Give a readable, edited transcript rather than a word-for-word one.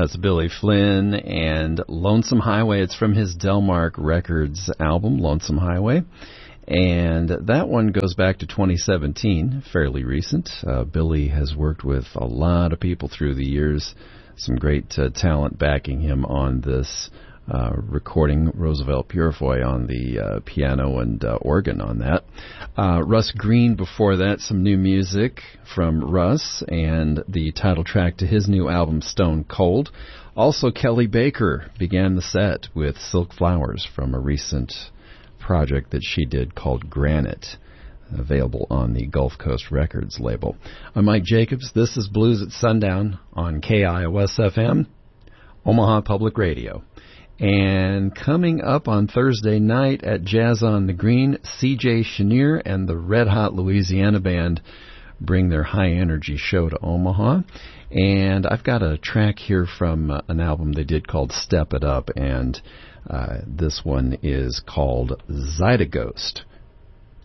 That's Billy Flynn and Lonesome Highway. It's from his Delmark Records album, Lonesome Highway. And that one goes back to 2017, fairly recent. Billy has worked with a lot of people through the years, some great talent backing him on this recording. Roosevelt Purifoy on the piano and organ on that. Russ Green before that, some new music from Russ and the title track to his new album, Stone Cold. Also, Kelly Baker began the set with Silk Flowers from a recent project that she did called Granite, available on the Gulf Coast Records label. I'm Mike Jacobs. This is Blues at Sundown on KIOS-FM, Omaha Public Radio. And coming up on Thursday night at Jazz on the Green, C.J. Chenier and the Red Hot Louisiana Band bring their high-energy show to Omaha. And I've got a track here from an album they did called Step It Up, and this one is called Zydecoast.